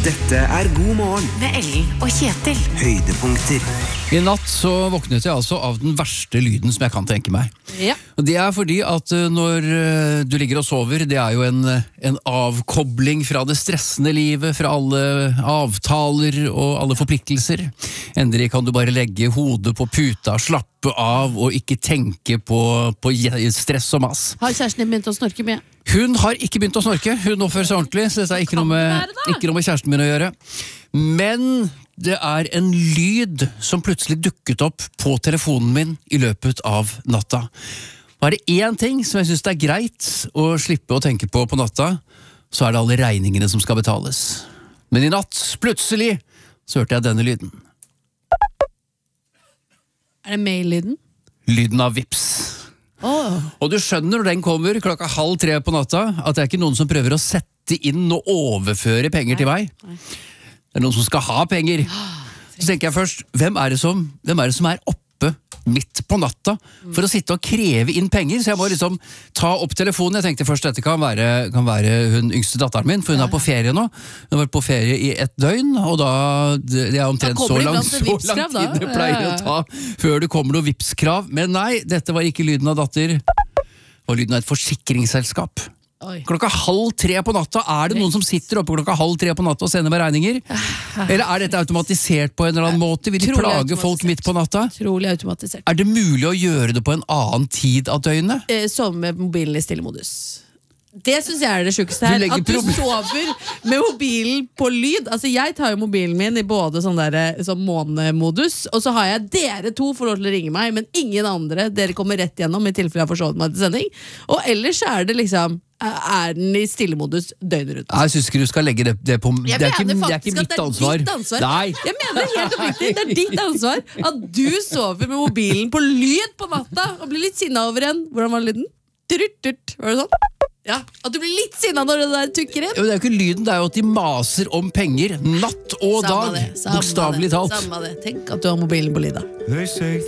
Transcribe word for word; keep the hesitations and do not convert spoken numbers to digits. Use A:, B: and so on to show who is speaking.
A: Dette er God morgen
B: med Ellen og Kjetil.
A: Høydepunkter.
C: I natt så våknet jeg altså av den verste lyden som jeg kan tenke meg.
D: Ja.
C: Og det er fordi at eh, når eh, du ligger og sover, det er jo en, eh, en avkobling fra det stressende livet, fra alle avtaler og alle forpliktelser. Endelig kan du bare legge hodet på puta, slappe av og ikke tenke på, på je- stress og mas.
D: Har kjæresten din begynt å snorke mye?
C: Hun har ikke begynt å snorke, hun oppfører seg ordentlig, så dette er ikke noe, med, ikke noe med kjæresten min å gjøre. Men det er en lyd som plutselig dukket opp på telefonen min i løpet av natta. Og er det én ting som jeg synes det er greit å slippe å tenke på på natta, så er det alle regningene som skal betales. Men i natt, plutselig, så hørte jeg denne lyden.
D: Er det mail-lyden?
C: Lyden av vips.
D: Oh.
C: Og du skjønner når den kommer klokka halv tre på natta, at det er ikke noen som prøver å sette inn og overføre penger til meg. Det er noen som skal ha penger. Så tenker jeg først, hvem er det som, hvem er det som er oppe midt på natta for å sitte og kreve inn penger? Så jeg må liksom ta opp telefonen. Jeg tenkte først dette kan være, kan være hun yngste datteren min, for hun er på ferie nå. Hun har vært på ferie i et døgn, og da, det er omtrent så langt, så lang tid det pleier å ta før det kommer noe vipskrav. Men nei, dette var ikke lyden av datter. Det var lyden av et forsikringsselskap.
D: Oi.
C: Klokka halv tre på natta, er det noen som sitter oppe klokka halv tre på natta og sender meg regninger? Eller er dette automatisert på en eller annen måte? Vil de
D: Trolig
C: plage folk
D: automatisert.
C: midt på natta?
D: Trolig automatisert.
C: Er det mulig å gjøre det på en annen tid av døgnet?
D: Eh, Sove med mobilen i stillemodus. Det synes jeg er det sjukeste
C: Du
D: her.
C: legger
D: At du
C: proble-
D: sover med mobilen på lyd. Altså Jeg tar jo mobilen min i både sånn der, sånn månemodus, og så har jeg dere to for lov til å ringe meg, men ingen andre. Dere kommer rett gjennom i tilfelle jeg har forsovet meg til sending. Og ellers er det liksom er den i stillemodus døgnet rundt.
C: Jeg synes ikke du skal legge det, det på
D: Jeg
C: det er, ikke,
D: mener
C: det er ikke
D: faktisk
C: mitt
D: at
C: ansvar.
D: Det er ditt ansvar.
C: Nei.
D: Jeg mener helt oppriktig, det er ditt ansvar at du sover med mobilen på lyd på natta og blir litt sinna over en. Hvordan var lyden? Turut, turut. Var det sånn? Ja, at du blir litt sinna når det der tukker inn.
C: Jo, det er jo ikke lyden, det er jo at de maser om penger natt og
D: Samme
C: dag.
D: det, samme
C: Bokstavelig
D: det,
C: talt.
D: samme det. Tenk at du har mobilen på lyd da.